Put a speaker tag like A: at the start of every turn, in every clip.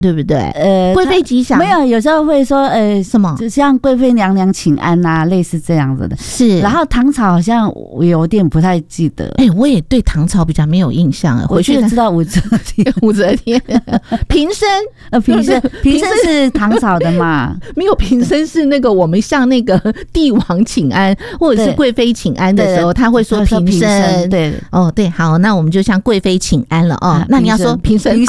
A: 对不对？贵妃吉祥
B: 没有，有时候会说
A: 什么，
B: 就像贵妃娘娘请安啊，类似这样子的。
A: 是。
B: 然后唐朝好像我有点不太记得，
A: 我也对唐朝比较没有印象，
B: 回去就知道武则天，
A: 武则天，平生，
B: 平生是唐朝的嘛？
A: 没有，平生是那个我们向那个帝王请安或者是贵妃请安的时候，他会说平生。
B: 对，
A: 哦，对，好，那我们就向贵妃请安了哦。那你要说平生，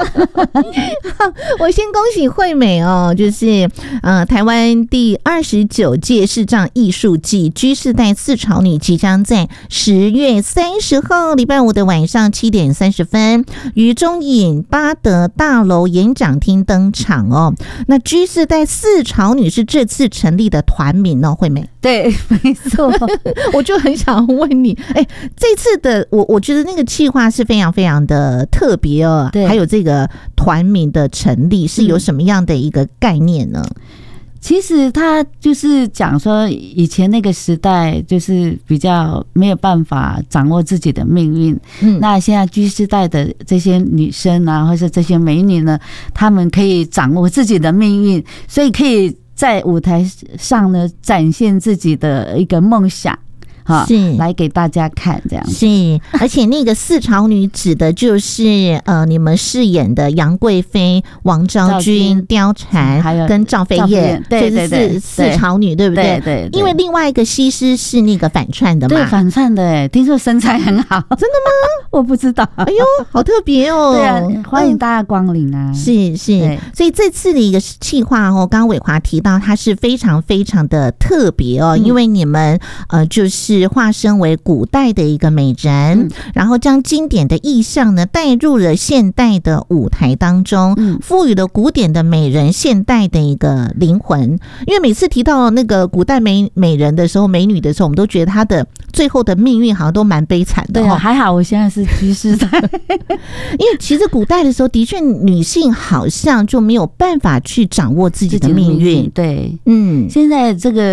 A: 我先恭喜惠美哦，就是台湾第29届视障艺术季G世代四朝女即将在10月30号礼拜五的晚上7点30分于中影八德大楼演讲厅登场哦。那 G世代四朝女是这次成立的团名哦，惠美。
B: 对，没错。
A: 我就很想问你，这次的我觉得那个企划是非常非常的特别哦，还有这个团名的成立是有什么样的一个概念呢？
B: 其实他就是讲说，以前那个时代就是比较没有办法掌握自己的命运。那现在 G 世代的这些女生啊，或是这些美女呢，她们可以掌握自己的命运，所以可以在舞台上呢展现自己的一个梦想。是来给大家看这样子。
A: 是，而且那个四朝女指的就是你们饰演的杨贵妃、王昭君、貂蝉还有跟赵飞燕，就是四朝女，对不对？对。因为另外一个西施是那个反串的嘛，
B: 对，反串的听说身材很好。
A: 真的吗？
B: 我不知道。
A: 哎呦，好特别哦！
B: 对啊，欢迎大家光临啊！
A: 是，所以这次的一个企划哦，刚刚伟华提到它是非常非常的特别哦，因为你们就是化身为古代的一个美人，然后将经典的意象呢带入了现代的舞台当中，赋予了古典的美人现代的一个灵魂。因为每次提到那个古代美人的时候，美女的时候，我们都觉得她的最后的命运好像都蛮悲惨的。
B: 对，还好我现在是G世代，
A: 因为其实古代的时候，的确女性好像就没有办法去掌握自己的命运。
B: 对，现在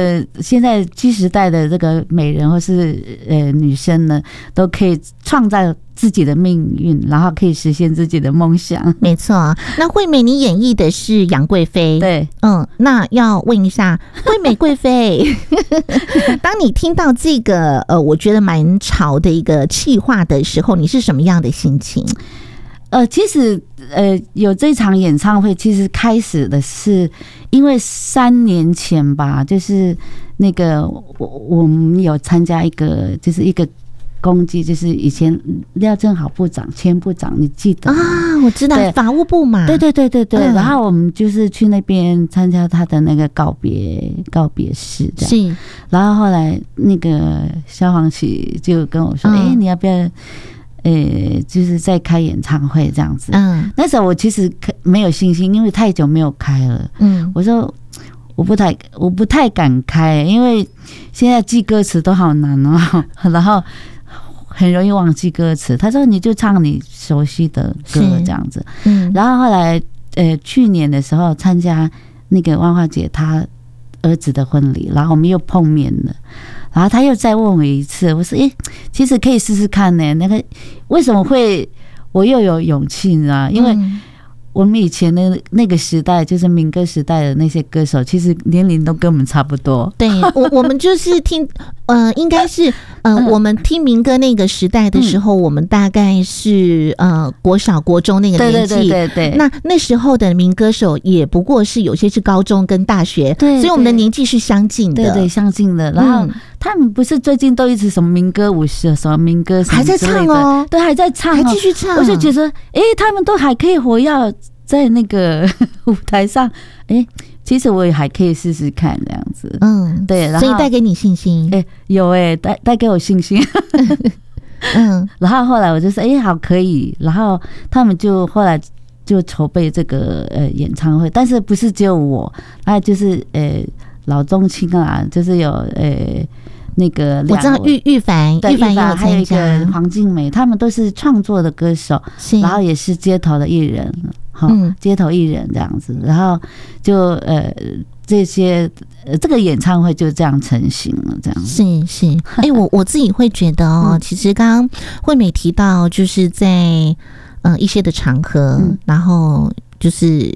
B: G时代的这个美人或是女生呢，都可以创造自己的命运，然后可以实现自己的梦想。
A: 没错。那惠美你演绎的是杨贵妃，
B: 对，
A: 那要问一下惠美贵妃，当你听到这个我觉得蛮潮的一个企划的时候，你是什么样的心情？
B: 其实有这场演唱会，其实开始的是因为3年前吧，就是那个我们有参加一个就是一个公祭，就是以前廖正豪部长、前部长，你记得啊？
A: 我知道，法务部嘛。对。
B: 然后我们就是去那边参加他的那个告别式，是。然后后来那个萧煌奇就跟我说：“你要不要？”就是在开演唱会这样子。那时候我其实没有信心，因为太久没有开了。我说我不太敢开，因为现在记歌词都好难哦，然后很容易忘记歌词。他说你就唱你熟悉的歌这样子。然后后来去年的时候参加那个万花姐她儿子的婚礼，然后我们又碰面了。然后他又再问我一次，我说：“其实可以试试看呢。那个为什么会我又有勇气呢？因为我们以前的那个时代，就是民歌时代的那些歌手，其实年龄都跟我们差不多。
A: 对，我们就是听，应该是我们听民歌那个时代的时候，我们大概是国小国中那个年纪。对。那时候的民歌手也不过是有些是高中跟大学，对，所以我们的年纪是相近的。
B: 对，相近的。然后他们不是最近都一直什么民歌50什么民歌什么
A: 还在唱哦，
B: 对，还在唱，
A: 还继续唱。
B: 我就觉得，他们都还可以活跃在那个舞台上，其实我也还可以试试看这样子。对，然后
A: 所以带给你信心。
B: 有带给我信心。然后后来我就说，好可以。然后他们就后来就筹备这个演唱会，但是不是只有我，还有就是老中青啊，就是有那个
A: 我知道玉凡也有参加，
B: 还有一个黄静美，他们都是创作的歌手，然后也是街头的艺人，街头艺人这样子，然后就这些这个演唱会就这样成型了，这样
A: 是。我自己会觉得哦，其实刚刚惠美提到，就是在一些的场合，然后就是